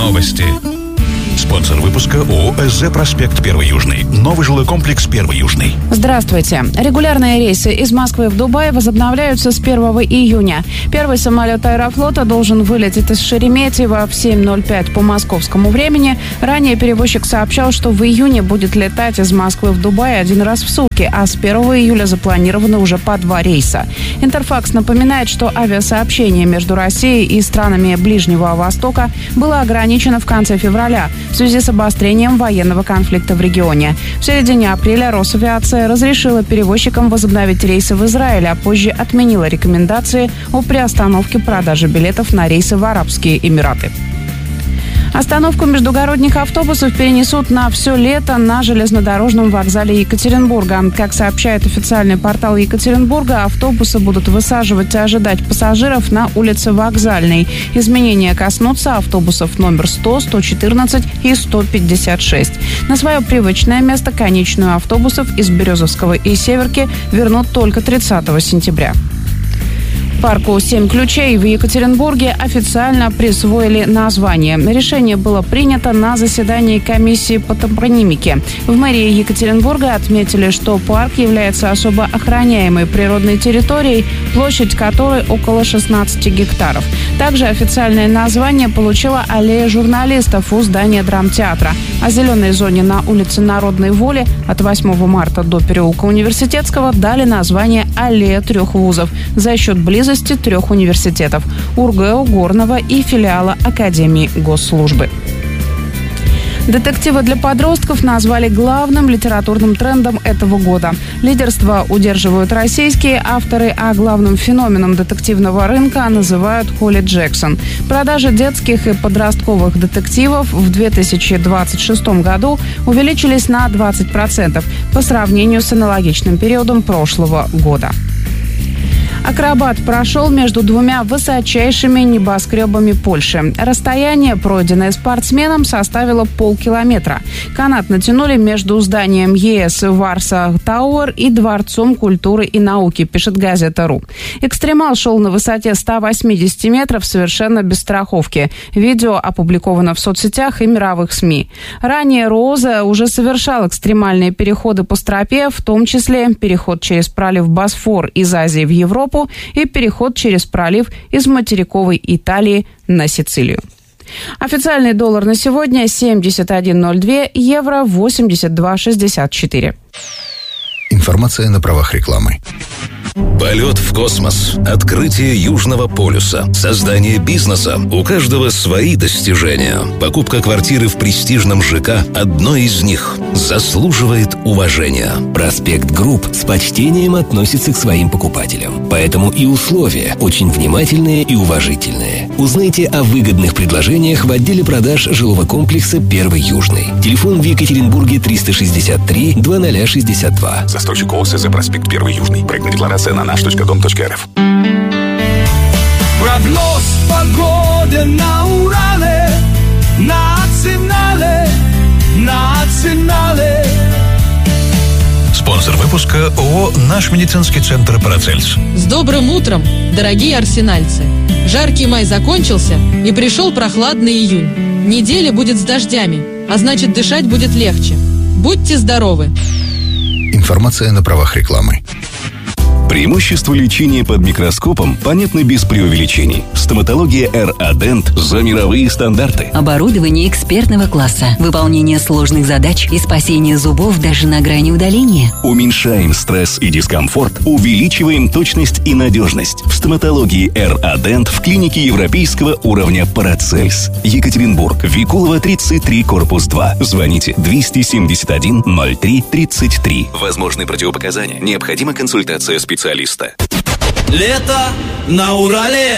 Новости. Спонсор выпуска ООО «СЗ Проспект 1 Южный». Новый жилой комплекс 1 Южный. Здравствуйте. Регулярные рейсы из Москвы в Дубай возобновляются с 1 июня. Первый самолет Аэрофлота должен вылететь из Шереметьево в 7:05 по московскому времени. Ранее перевозчик сообщал, что в июне будет летать из Москвы в Дубай один раз в сутки, а с 1 июля запланировано уже по 2 рейса. Интерфакс напоминает, что авиасообщение между Россией и странами Ближнего Востока было ограничено в конце февраля в связи с обострением военного конфликта в регионе. В середине апреля Росавиация разрешила перевозчикам возобновить рейсы в Израиль, а позже отменила рекомендации о приостановке продажи билетов на рейсы в Арабские Эмираты. Остановку междугородних автобусов перенесут на все лето на железнодорожном вокзале Екатеринбурга. Как сообщает официальный портал Екатеринбурга, автобусы будут высаживать и ожидать пассажиров на улице Вокзальной. Изменения коснутся автобусов номер 100, 114 и 156. На свое привычное место конечную автобусов из Березовского и Северки вернут только 30 сентября. Парку «7 ключей» в Екатеринбурге официально присвоили название. Решение было принято на заседании комиссии по топонимике. В мэрии Екатеринбурга отметили, что парк является особо охраняемой природной территорией, площадь которой около 16 гектаров. Также официальное название получила аллея журналистов у здания драмтеатра. О зеленой зоне на улице Народной Воли от 8 марта до переулка Университетского дали название «Аллея 3 вузов» за счет близости 3 университетов – УрГЭУ, Горного и филиала Академии госслужбы. Детективы для подростков назвали главным литературным трендом этого года. Лидерство удерживают российские авторы, а главным феноменом детективного рынка называют Холли Джексон. Продажи детских и подростковых детективов в 2026 году увеличились на 20% по сравнению с аналогичным периодом прошлого года. Акробат прошел между 2 высочайшими небоскребами Польши. Расстояние, пройденное спортсменом, составило полкилометра. Канат натянули между зданием ЕС Варса Тауэр и Дворцом культуры и науки, пишет газета.ру. Экстремал шел на высоте 180 метров совершенно без страховки. Видео опубликовано в соцсетях и мировых СМИ. Ранее Роза уже совершал экстремальные переходы по стропе, в том числе переход через пролив Босфор из Азии в Европу и переход через пролив из материковой Италии на Сицилию. Официальный доллар на сегодня 71.02, евро 82.64. Информация на правах рекламы. Полет в космос, открытие Южного полюса, создание бизнеса. У каждого свои достижения. Покупка квартиры в престижном ЖК – одно из них. Заслуживает уважения. Проспект Групп с почтением относится к своим покупателям. Поэтому и условия очень внимательные и уважительные. Узнайте о выгодных предложениях в отделе продаж жилого комплекса 1 Южный. Телефон в Екатеринбурге 363 2062. Застройщик ООО «СЗ Проспект 1 Южный». Проектная декларация на наш.дом.рф. Прогноз погоды на Урале, национале. Спонсор выпуска ООО «Наш медицинский центр Парацельс». С добрым утром, дорогие арсенальцы! Жаркий май закончился, и пришел прохладный июнь. Неделя будет с дождями, а значит, дышать будет легче. Будьте здоровы! Информация на правах рекламы. Преимущества лечения под микроскопом понятны без преувеличений. Стоматология РА-Дент за мировые стандарты. Оборудование экспертного класса, выполнение сложных задач и спасение зубов даже на грани удаления. Уменьшаем стресс и дискомфорт, увеличиваем точность и надежность. В стоматологии РА-Дент в клинике европейского уровня Парацельс. Екатеринбург, Викулова, 33, корпус 2. Звоните 271 03 33. Возможны противопоказания. Необходима консультация специалиста. Лето на Урале.